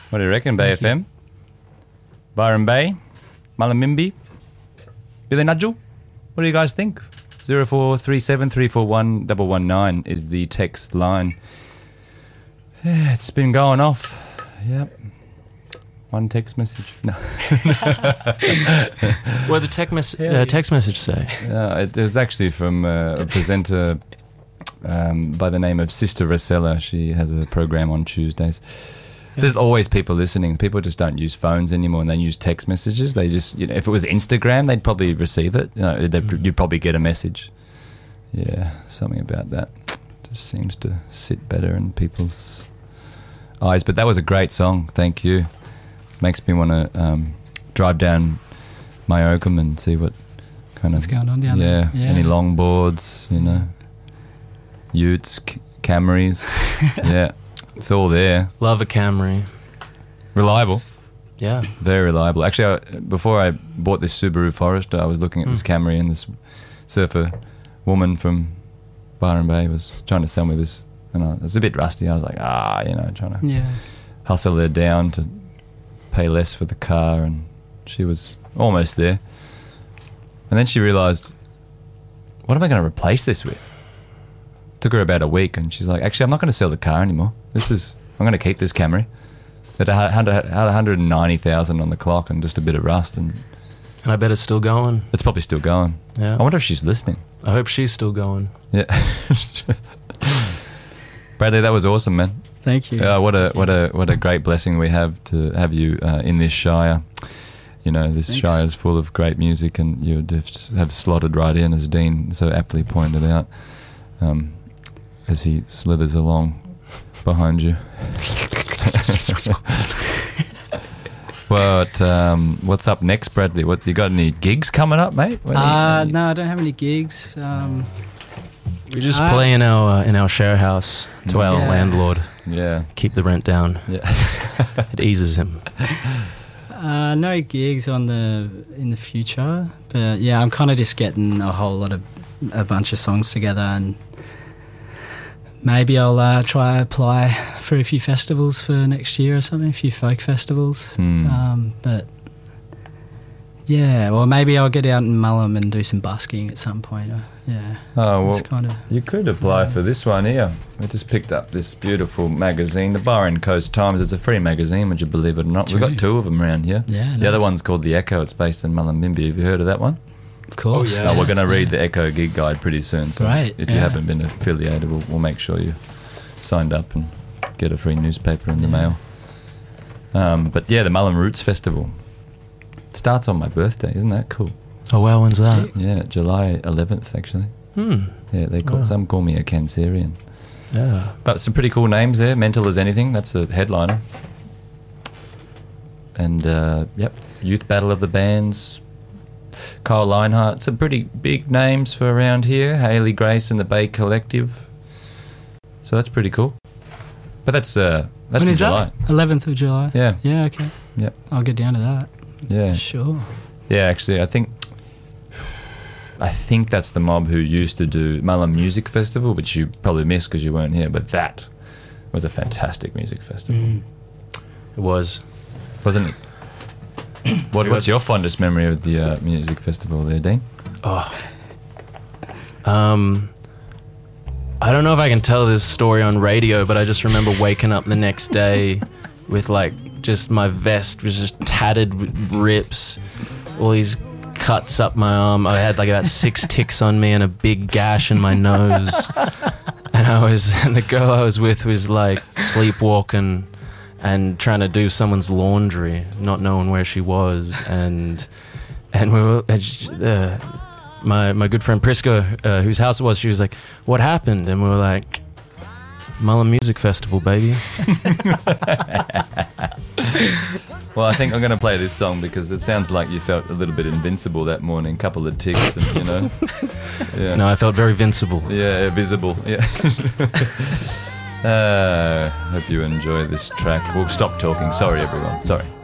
What do you reckon, Bay FM? Byron Bay? Mullumbimby? Billy Nudgel? What do you guys think? 0437 341 119 is the text line. Yeah, it's been going off. Yep. One text message. No. What did the text message say? It was actually from a presenter by the name of Sister Rosella. She has a program on Tuesdays. There's always people listening. People just don't use phones anymore, and they use text messages. They just, if it was Instagram, they'd probably receive it. You'd probably get a message. Yeah, something about that just seems to sit better in people's eyes. But that was a great song. Thank you. Makes me want to drive down Myocum and see what kind what's of going on down there. Yeah, any longboards, Utes, Camrys. Yeah, it's all there. Love a Camry. Reliable. Yeah, very reliable. Actually, before I bought this Subaru Forester, I was looking at this Camry, and this surfer woman from Byron Bay was trying to sell me this, and I was a bit rusty. I was like, trying to hustle her down to pay less for the car, and she was almost there. And then she realised, what am I going to replace this with? Took her about a week, and she's like, actually, I'm not going to sell the car anymore. I'm going to keep this Camry. It had 190,000 on the clock and just a bit of rust. And I bet it's still going. It's probably still going. Yeah. I wonder if she's listening. I hope she's still going. Yeah. Bradley, that was awesome, man. Thank you. What a great blessing we have to have you in this shire. This shire is full of great music, and you just have slotted right in, as Dean so aptly pointed out, as he slithers along behind you. What's up next, Bradley? What you got? Any gigs coming up, mate? No, I don't have any gigs. We just play in our share house to our landlord. Yeah, keep the rent down. Yeah, it eases him. No gigs in the future, but yeah, I'm kind of just getting a bunch of songs together, and maybe I'll try apply for a few festivals for next year or something, a few folk festivals. But yeah, well, maybe I'll get out in Mullum and do some busking at some point. Yeah. Oh, well, you could apply for this one here. I just picked up this beautiful magazine, the Byron Coast Times. It's a free magazine, would you believe it or not? We've got two of them around here. Yeah, the other one's called The Echo. It's based in Mullumbimby. Have you heard of that one? Of course. Oh, yeah. We're going to read the Echo gig guide pretty soon. So Great. if you haven't been affiliated, we'll make sure you signed up and get a free newspaper in the mail. But yeah, the Mullum Roots Festival. It starts on my birthday. Isn't that cool? Oh, wow. When's that? Yeah, July 11th, actually. Yeah, some call me a Cancerian. Yeah. But some pretty cool names there. Mental as Anything, that's the headliner. And, Youth Battle of the Bands, Kyle Leinhardt, some pretty big names for around here. Hayley Grace and the Bay Collective. So that's pretty cool. But that's in July. 11th of July? Yeah. Yeah, okay. Yep. I'll get down to that. Yeah. Sure. Yeah, actually, I think that's the mob who used to do Mullum Music Festival, which you probably missed because you weren't here, but that was a fantastic music festival. It was. Wasn't it? What's your fondest memory of the music festival there, Dean? I don't know if I can tell this story on radio, but I just remember waking up the next day with just my vest was just tattered with rips, all these cuts up my arm. I had about 6 ticks on me and a big gash in my nose. And the girl I was with was sleepwalking and trying to do someone's laundry, not knowing where she was. And we were, my good friend Prisca, whose house it was, she was like, "What happened?" And we were like, "Mullum Music Festival, baby." Well, I think I'm going to play this song because it sounds like you felt a little bit invincible that morning. Couple of ticks, and Yeah. No, I felt very vincible. Yeah, visible. Yeah. Hope you enjoy this track. We'll stop talking. Sorry, everyone. Sorry.